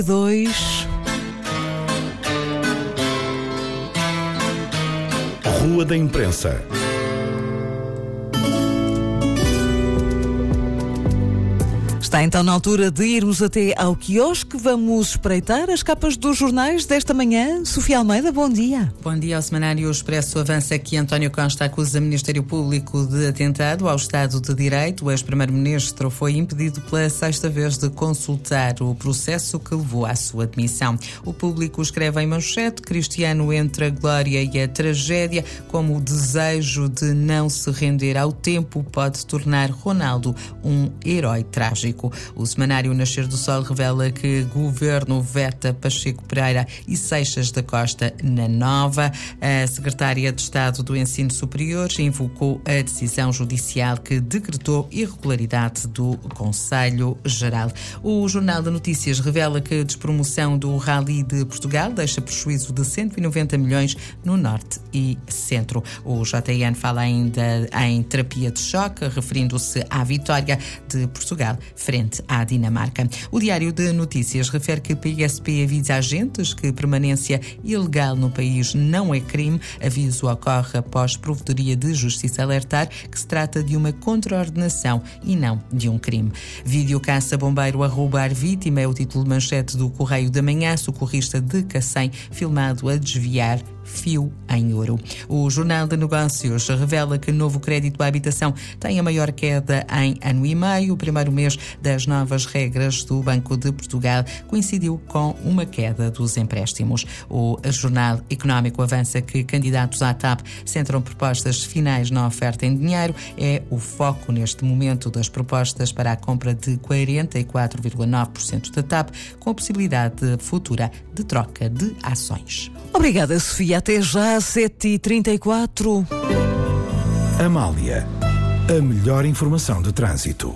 2. Rua da Imprensa. Está então na altura de irmos até ao quiosque. Vamos espreitar as capas dos jornais desta manhã. Sofia Almeida, bom dia. Bom dia. Ao Semanário Expresso avança que António Costa acusa o Ministério Público de atentado ao Estado de Direito. O ex-primeiro-ministro foi impedido pela sexta vez de consultar o processo que levou à sua demissão. O Público escreve em manchete: Cristiano entre a glória e a tragédia, como o desejo de não se render ao tempo pode tornar Ronaldo um herói trágico. O Semanário Nascer do Sol revela que governo veta Pacheco Pereira e Seixas da Costa na Nova. A secretária de Estado do Ensino Superior invocou a decisão judicial que decretou irregularidade do Conselho Geral. O Jornal de Notícias revela que a despromoção do Rally de Portugal deixa prejuízo de 190 milhões no Norte e Centro. O JN fala ainda em terapia de choque, referindo-se à vitória de Portugal frente à Dinamarca. O Diário de Notícias refere que PSP avisa agentes que permanência ilegal no país não é crime. Aviso ocorre após Provedoria de Justiça alertar que se trata de uma contraordenação e não de um crime. Vídeo caça bombeiro a roubar vítima é o título de manchete do Correio da Manhã. Socorrista de Cacém filmado a desviar fio em ouro. O Jornal de Negócios revela que novo crédito à habitação tem a maior queda em ano e meio. O primeiro mês das novas regras do Banco de Portugal coincidiu com uma queda dos empréstimos. O Jornal Económico avança que candidatos à TAP centram propostas finais na oferta em dinheiro. É o foco neste momento das propostas para a compra de 44,9% da TAP, com possibilidade futura de troca de ações. Obrigada, Sofia. Até já, 7h34. Amália, a melhor informação de trânsito.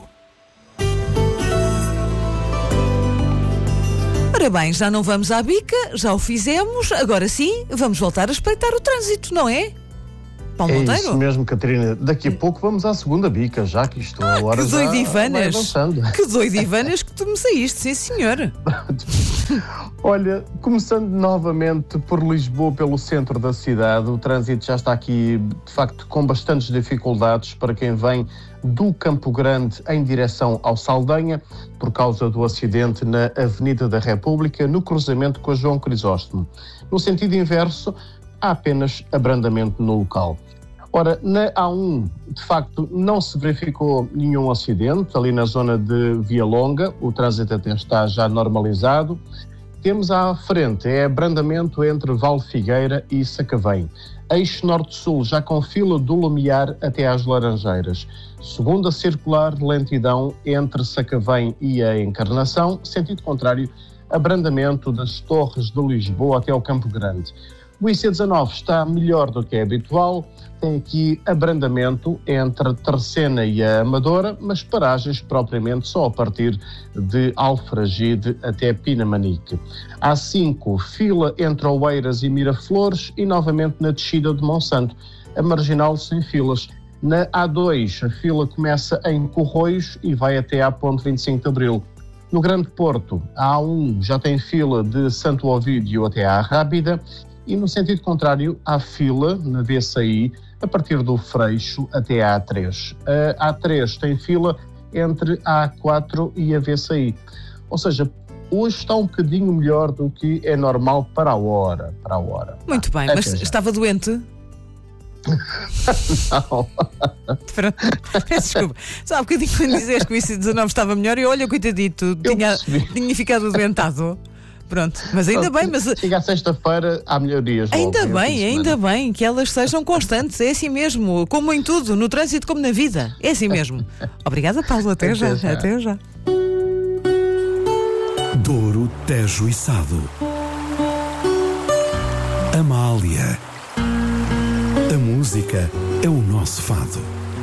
Ora bem, já não vamos à bica, já o fizemos. Agora sim, vamos voltar a espreitar o trânsito, não é? Paulo É Monteiro? isso mesmo, Catarina. Daqui a pouco vamos à segunda bica, já que isto a hora que já doidivanas. vai avançando. Que doidivanas que tu me saíste, sim senhor. Olha, começando novamente por Lisboa, pelo centro da cidade, o trânsito já está aqui, de facto, com bastantes dificuldades para quem vem do Campo Grande em direção ao Saldanha, por causa do acidente na Avenida da República, no cruzamento com a João Crisóstomo. No sentido inverso, há apenas abrandamento no local. Ora, na A1, de facto, não se verificou nenhum acidente, ali na zona de Via Longa, o trânsito até está já normalizado. Temos à frente, é abrandamento entre Valfigueira e Sacavém. Eixo Norte-Sul, já com fila do Lumiar até às Laranjeiras. Segunda circular, lentidão entre Sacavém e a Encarnação. Sentido contrário, abrandamento das Torres de Lisboa até ao Campo Grande. O IC19 está melhor do que é habitual, tem aqui abrandamento entre Terceira e a Amadora, mas paragens propriamente só a partir de Alfragide até Pinamanique. A5, fila entre Oeiras e Miraflores e novamente na descida de Monsanto, a marginal sem filas. Na A2, a fila começa em Corroios e vai até à Ponte 25 de Abril. No Grande Porto, a A1 já tem fila de Santo Ovídio até à Rábida. E no sentido contrário, há fila na VCI a partir do Freixo até à A3. A A3 tem fila entre a A4 e a VCI. Ou seja, hoje está um bocadinho melhor do que é normal para a hora. Muito bem, mas estava doente? Não. Peço desculpa. Só há bocadinho quando dizeste que o IC19 estava melhor e olha, coitadito, tinha ficado doentado. Pronto, mas ainda bem, mas... Chega à sexta-feira, há melhorias. Ainda bem que elas sejam constantes, é assim mesmo, como em tudo, no trânsito como na vida, é assim mesmo. Obrigada, Paulo, até já. Douro, Tejo e Sado. Amália, a música é o nosso fado.